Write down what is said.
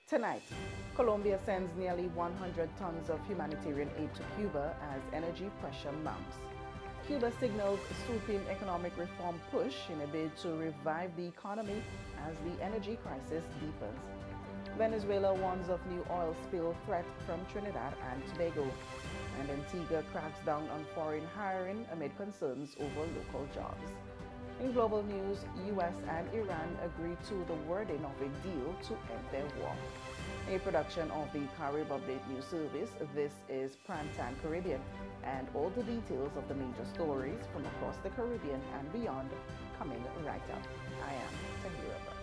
Tonight, Colombia sends nearly 100 tons of humanitarian aid to Cuba as energy pressure mounts. Cuba signals sweeping economic reform push in a bid to revive the economy as the energy crisis deepens. Venezuela warns of new oil spill threat from Trinidad and Tobago. And Antigua cracks down on foreign hiring amid concerns over local jobs. In global news, US and Iran agree to the wording of a deal to end their war. A production of the Carib Update News Service, this is Primetime Caribbean, and all the details of the major stories from across the Caribbean and beyond coming right up. I am